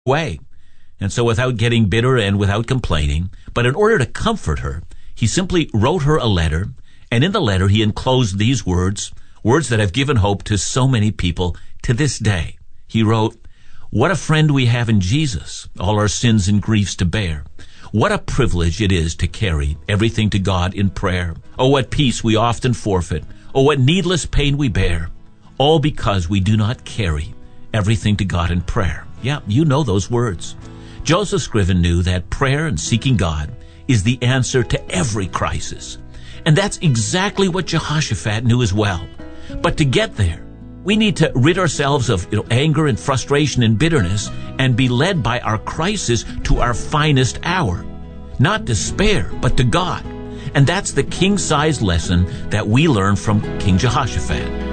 way. And so without getting bitter and without complaining, but in order to comfort her, he simply wrote her a letter, and in the letter he enclosed these words that have given hope to so many people to this day. He wrote, "What a friend we have in Jesus, all our sins and griefs to bear. What a privilege it is to carry everything to God in prayer. Oh, what peace we often forfeit. Oh, what needless pain we bear. All because we do not carry everything to God in prayer." Yeah, you know those words. Joseph Scriven knew that prayer and seeking God is the answer to every crisis. And that's exactly what Jehoshaphat knew as well. But to get there, we need to rid ourselves of anger and frustration and bitterness and be led by our crisis to our finest hour. Not despair, but to God. And that's the king-sized lesson that we learn from King Jehoshaphat.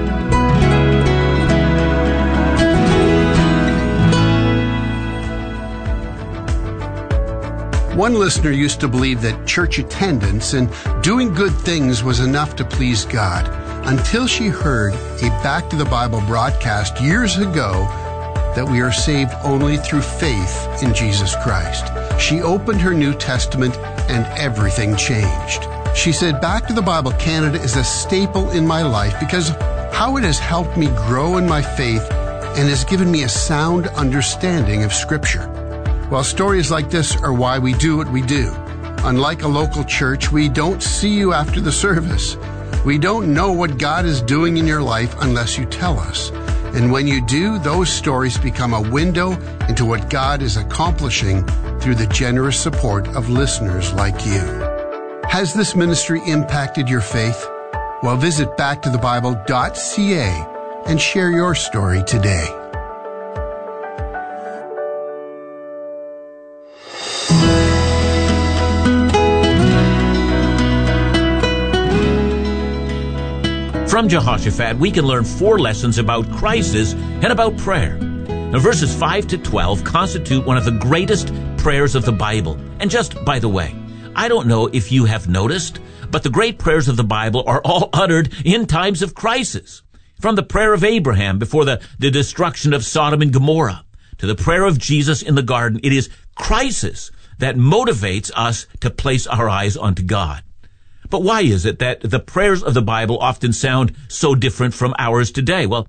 One listener used to believe that church attendance and doing good things was enough to please God, until she heard a Back to the Bible broadcast years ago that we are saved only through faith in Jesus Christ. She opened her New Testament and everything changed. She said, "Back to the Bible Canada is a staple in my life because how it has helped me grow in my faith and has given me a sound understanding of Scripture." Well, stories like this are why we do what we do. Unlike a local church, we don't see you after the service. We don't know what God is doing in your life unless you tell us. And when you do, those stories become a window into what God is accomplishing through the generous support of listeners like you. Has this ministry impacted your faith? Well, visit backtothebible.ca and share your story today. From Jehoshaphat, we can learn 4 lessons about crisis and about prayer. Now, verses 5 to 12 constitute one of the greatest prayers of the Bible. And just by the way, I don't know if you have noticed, but the great prayers of the Bible are all uttered in times of crisis. From the prayer of Abraham before the destruction of Sodom and Gomorrah to the prayer of Jesus in the garden, it is crisis that motivates us to place our eyes onto God. But why is it that the prayers of the Bible often sound so different from ours today? Well,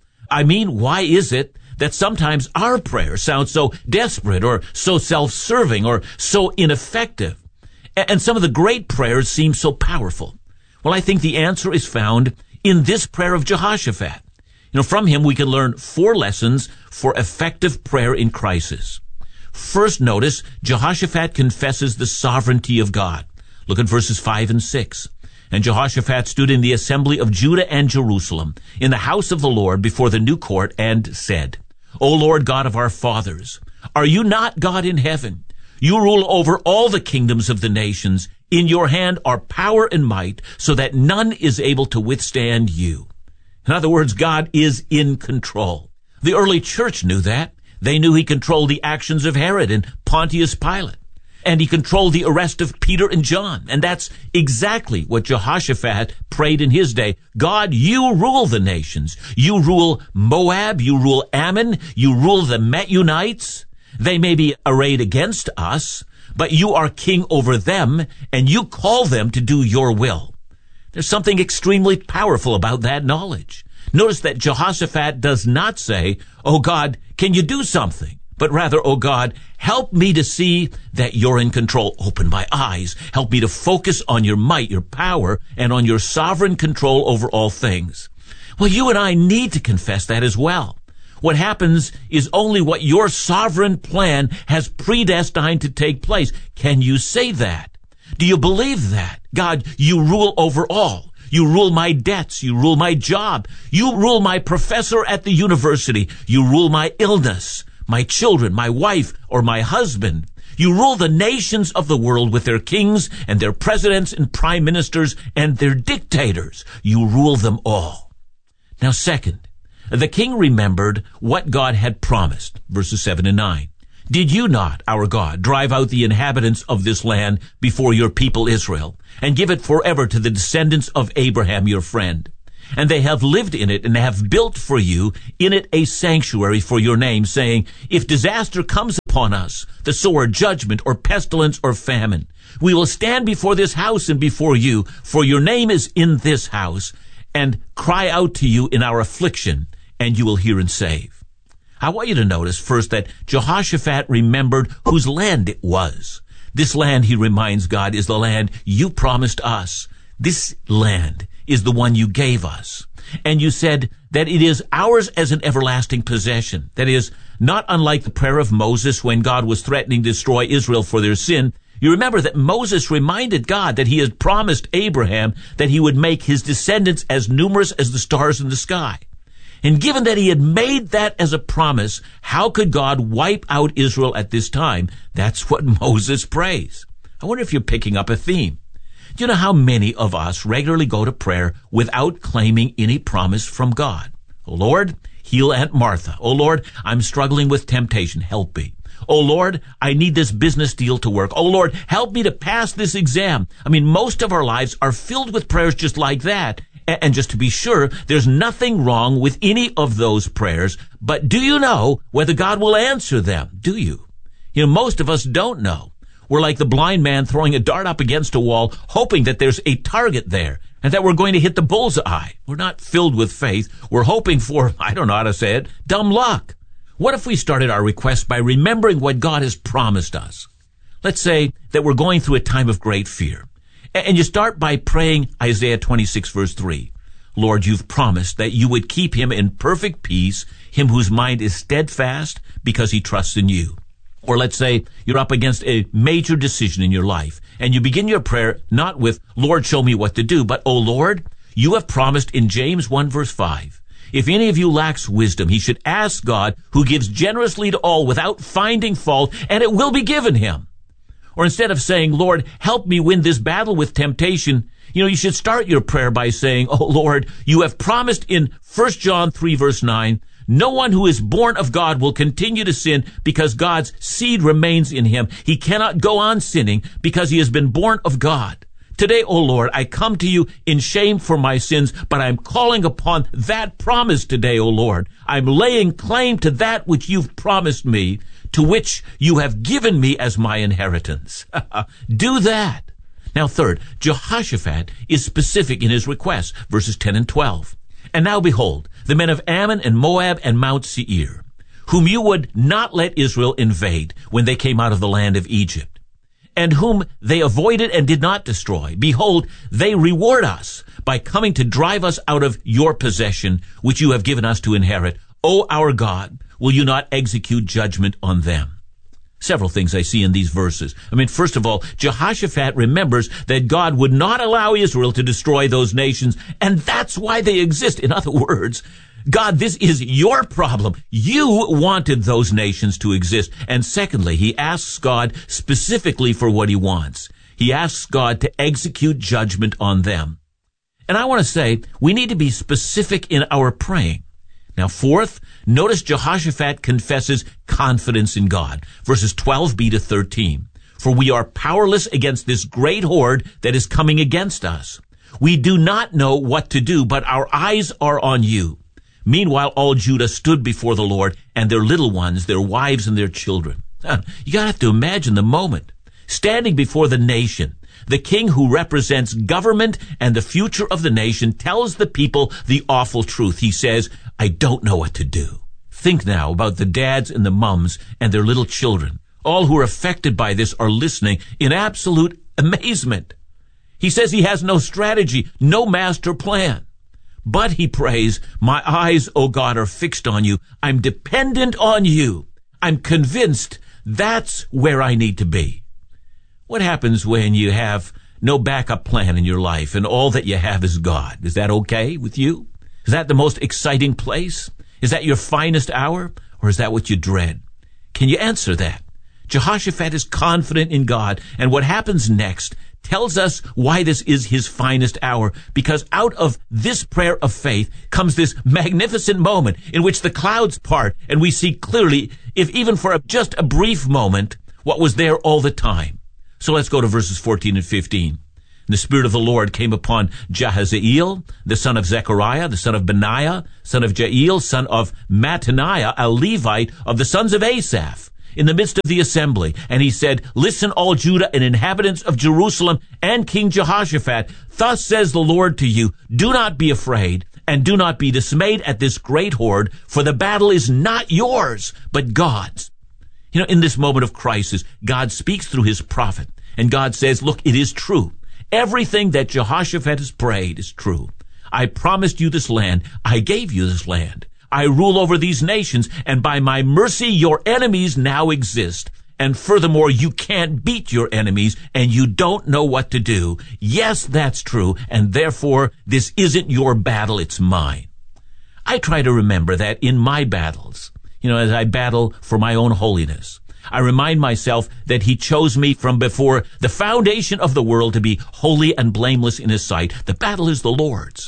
why is it that sometimes our prayers sound so desperate or so self-serving or so ineffective? And some of the great prayers seem so powerful. Well, I think the answer is found in this prayer of Jehoshaphat. From him we can learn 4 lessons for effective prayer in crisis. First, notice Jehoshaphat confesses the sovereignty of God. Look at verses 5 and 6. "And Jehoshaphat stood in the assembly of Judah and Jerusalem, in the house of the Lord before the new court, and said, O Lord God of our fathers, are you not God in heaven? You rule over all the kingdoms of the nations. In your hand are power and might, so that none is able to withstand you." In other words, God is in control. The early church knew that. They knew he controlled the actions of Herod and Pontius Pilate. And he controlled the arrest of Peter and John. And that's exactly what Jehoshaphat prayed in his day. God, you rule the nations. You rule Moab. You rule Ammon. You rule the Meunites. They may be arrayed against us, but you are king over them, and you call them to do your will. There's something extremely powerful about that knowledge. Notice that Jehoshaphat does not say, "Oh God, can you do something?" But rather, "Oh God, help me to see that you're in control. Open my eyes. Help me to focus on your might, your power, and on your sovereign control over all things." Well, you and I need to confess that as well. What happens is only what your sovereign plan has predestined to take place. Can you say that? Do you believe that? God, you rule over all. You rule my debts. You rule my job. You rule my professor at the university. You rule my illness, my children, my wife, or my husband. You rule the nations of the world with their kings and their presidents and prime ministers and their dictators. You rule them all. Now, second, the king remembered what God had promised, verses 7 and 9. "Did you not, our God, drive out the inhabitants of this land before your people Israel, and give it forever to the descendants of Abraham your friend? And they have lived in it and have built for you in it a sanctuary for your name, saying, if disaster comes upon us, the sword, judgment, or pestilence, or famine, we will stand before this house and before you, for your name is in this house, and cry out to you in our affliction, and you will hear and save. I want you to notice first that Jehoshaphat remembered whose land it was. This land, he reminds God, is the land you promised us. This land is the one you gave us. And you said that it is ours as an everlasting possession. That is, not unlike the prayer of Moses when God was threatening to destroy Israel for their sin. You remember that Moses reminded God that he had promised Abraham that he would make his descendants as numerous as the stars in the sky. And given that he had made that as a promise, how could God wipe out Israel at this time? That's what Moses prays. I wonder if you're picking up a theme. Do you know how many of us regularly go to prayer without claiming any promise from God? Oh, Lord, heal Aunt Martha. Oh, Lord, I'm struggling with temptation. Help me. Oh, Lord, I need this business deal to work. Oh, Lord, help me to pass this exam. I mean, most of our lives are filled with prayers just like that. And just to be sure, there's nothing wrong with any of those prayers. But do you know whether God will answer them? Do you? You know, most of us don't know. We're like the blind man throwing a dart up against a wall, hoping that there's a target there and that we're going to hit the bullseye. We're not filled with faith. We're hoping for, I don't know how to say it, dumb luck. What if we started our request by remembering what God has promised us? Let's say that we're going through a time of great fear. And you start by praying Isaiah 26 verse 3. Lord, you've promised that you would keep him in perfect peace, him whose mind is steadfast because he trusts in you. Or let's say you're up against a major decision in your life, and you begin your prayer not with, Lord, show me what to do, but, oh Lord, you have promised in James 1 verse 5, if any of you lacks wisdom, he should ask God, who gives generously to all without finding fault, and it will be given him. Or instead of saying, Lord, help me win this battle with temptation, you should start your prayer by saying, oh Lord, you have promised in 1 John 3 verse 9, no one who is born of God will continue to sin because God's seed remains in him. He cannot go on sinning because he has been born of God. Today, O Lord, I come to you in shame for my sins, but I'm calling upon that promise today, O Lord. I'm laying claim to that which you've promised me, to which you have given me as my inheritance. Do that. Now, third, Jehoshaphat is specific in his request, verses 10 and 12. And now behold, the men of Ammon and Moab and Mount Seir, whom you would not let Israel invade when they came out of the land of Egypt, and whom they avoided and did not destroy. Behold, they reward us by coming to drive us out of your possession, which you have given us to inherit. O our God, will you not execute judgment on them? Several things I see in these verses. First of all, Jehoshaphat remembers that God would not allow Israel to destroy those nations, and that's why they exist. In other words, God, this is your problem. You wanted those nations to exist. And secondly, he asks God specifically for what he wants. He asks God to execute judgment on them. And I want to say, we need to be specific in our praying. Now, fourth, notice Jehoshaphat confesses confidence in God. Verses 12b to 13. For we are powerless against this great horde that is coming against us. We do not know what to do, but our eyes are on you. Meanwhile, all Judah stood before the Lord, and their little ones, their wives and their children. You gotta have to imagine the moment. Standing before the nation, the king who represents government and the future of the nation tells the people the awful truth. He says, I don't know what to do. Think now about the dads and the mums and their little children. All who are affected by this are listening in absolute amazement. He says he has no strategy, no master plan. But he prays, my eyes, O God, are fixed on you. I'm dependent on you. I'm convinced that's where I need to be. What happens when you have no backup plan in your life and all that you have is God? Is that okay with you? Is that the most exciting place? Is that your finest hour? Or is that what you dread? Can you answer that? Jehoshaphat is confident in God, and what happens next tells us why this is his finest hour, because out of this prayer of faith comes this magnificent moment in which the clouds part and we see clearly, if even for just a brief moment, what was there all the time. So let's go to verses 14 and 15. The Spirit of the Lord came upon Jahaziel, the son of Zechariah, the son of Benaiah, son of Jael, son of Mattaniah, a Levite of the sons of Asaph, in the midst of the assembly. And he said, "Listen, all Judah and inhabitants of Jerusalem and King Jehoshaphat, thus says the Lord to you, do not be afraid, and do not be dismayed at this great horde, for the battle is not yours, but God's." In this moment of crisis, God speaks through his prophet, and God says, look, it is true. Everything that Jehoshaphat has prayed is true. I promised you this land. I gave you this land. I rule over these nations, and by my mercy your enemies now exist. And furthermore, you can't beat your enemies, and you don't know what to do. Yes, that's true, and therefore this isn't your battle, it's mine. I try to remember that in my battles, as I battle for my own holiness, I remind myself that he chose me from before the foundation of the world to be holy and blameless in his sight. The battle is the Lord's.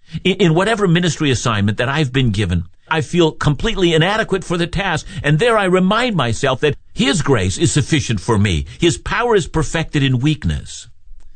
In whatever ministry assignment that I've been given, I feel completely inadequate for the task, and there I remind myself that his grace is sufficient for me. His power is perfected in weakness.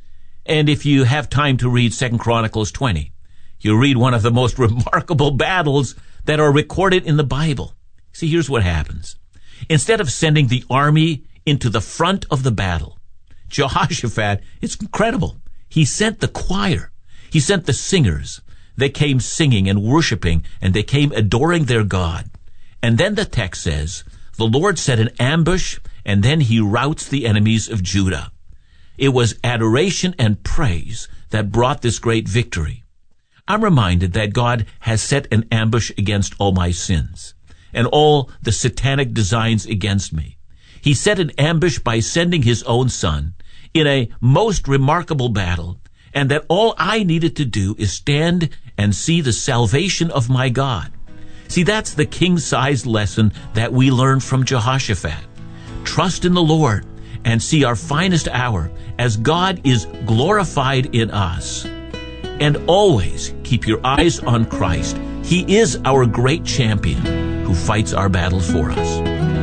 And if you have time to read 2 Chronicles 20, you read one of the most remarkable battles that are recorded in the Bible. See, here's what happens. Instead of sending the army into the front of the battle, Jehoshaphat, it's incredible, he sent the choir. He sent the singers. They came singing and worshiping, and they came adoring their God. And then the text says, the Lord set an ambush, and then he routs the enemies of Judah. It was adoration and praise that brought this great victory. I'm reminded that God has set an ambush against all my sins and all the satanic designs against me. He set an ambush by sending his own son in a most remarkable battle, and that all I needed to do is stand and see the salvation of my God. See, that's the king-sized lesson that we learn from Jehoshaphat. Trust in the Lord and see our finest hour as God is glorified in us. And always keep your eyes on Christ. He is our great champion who fights our battles for us.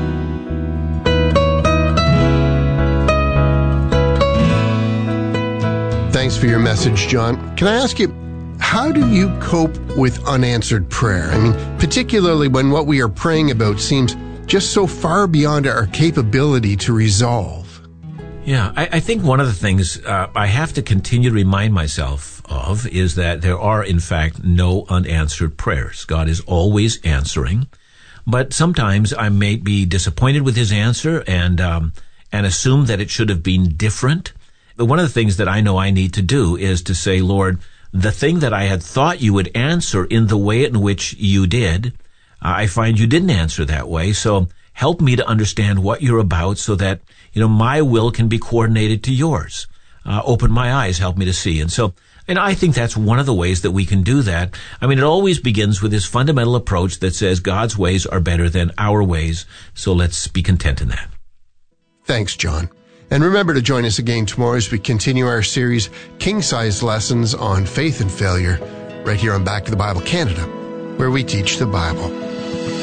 Thanks for your message, John. Can I ask you, how do you cope with unanswered prayer? I mean, particularly when what we are praying about seems just so far beyond our capability to resolve. Yeah, I think one of the things I have to continue to remind myself of is that there are, in fact, no unanswered prayers. God is always answering, but sometimes I may be disappointed with his answer and assume that it should have been different. But one of the things that I know I need to do is to say, Lord, the thing that I had thought you would answer in the way in which you did, I find you didn't answer that way. So help me to understand what you're about so that, my will can be coordinated to yours. Open my eyes, help me to see. And I think that's one of the ways that we can do that. I mean, it always begins with this fundamental approach that says God's ways are better than our ways. So let's be content in that. Thanks, John. And remember to join us again tomorrow as we continue our series, King-Size Lessons on Faith and Failure, right here on Back to the Bible Canada, where we teach the Bible.